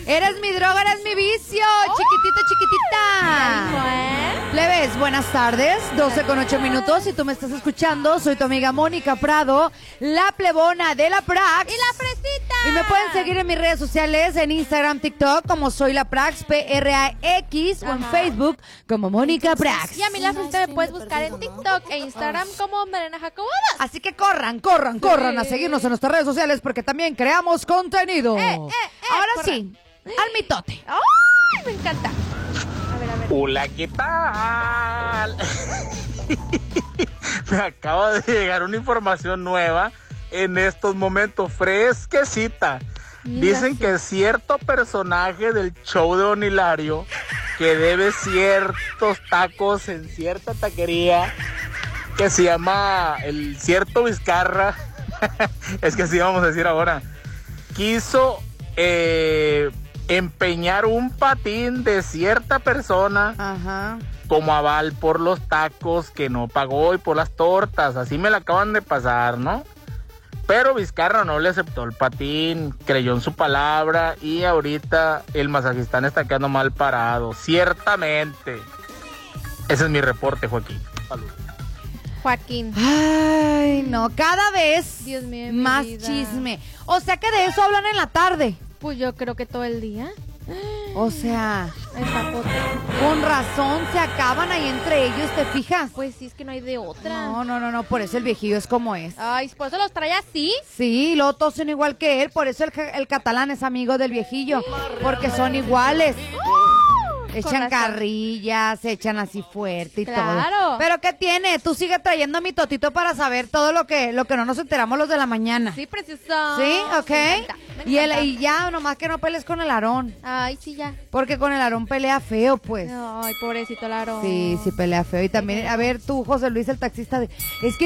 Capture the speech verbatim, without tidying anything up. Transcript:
Eres mi droga, eres mi vicio, oh. Chiquitita, chiquitita. Plebes, buenas tardes, doce con ocho minutos. Si tú me estás escuchando, soy tu amiga Mónica Prado, la plebona de la Prax. Y la fresita. Y me pueden seguir en mis redes sociales, en Instagram, TikTok, como soy la Prax, P R A X, o en Facebook, como Mónica Prax. Y a mí la fresita me puedes buscar en TikTok e Instagram como Mariana Jacobo. Así que corran, corran, corran a seguirnos en nuestras redes sociales porque también creamos contenido. Eh, eh, eh, Ahora corran. sí, al mitote. ¡Ay, me encanta! A ver, a ver. Hola, ¿qué tal? Me acaba de llegar una información nueva en estos momentos, fresquecita. Dicen que cierto personaje del show de Don Hilario que debe ciertos tacos en cierta taquería que se llama el cierto Vizcarra, es que así vamos a decir ahora, quiso eh, empeñar un patín de cierta persona Ajá. como aval por los tacos que no pagó y por las tortas, así me la acaban de pasar, ¿no? Pero Vizcarra no le aceptó el patín, creyó en su palabra y ahorita el Mazajistán está quedando mal parado, ciertamente. Ese es mi reporte, Joaquín. Salud. Joaquín. Ay, no, cada vez Dios mío, mi más vida. chisme. O sea que de eso hablan en la tarde. Pues yo creo que todo el día. O sea, El zapote. con razón se acaban ahí entre ellos, ¿te fijas? Pues sí, es que no hay de otra. No, no, no, no, por eso el viejillo es como es. Ay, por eso los trae así. Sí, luego todos son igual que él, por eso el, el catalán es amigo del viejillo, porque son iguales. Echan carrillas, se echan así fuerte y Claro. todo. Pero ¿qué tiene? Tú sigue trayendo a mi totito para saber todo lo que lo que no nos enteramos los de la mañana. Sí, preciso. ¿Sí? ¿Ok? Me encanta, me Y, el, encanta. y ya, nomás que no pelees con el Aarón. Ay, sí, ya. Porque con el Aarón pelea feo, pues. Ay, pobrecito Laro. Sí, sí pelea feo. Y también, a ver, tú, José Luis, el taxista, de, es que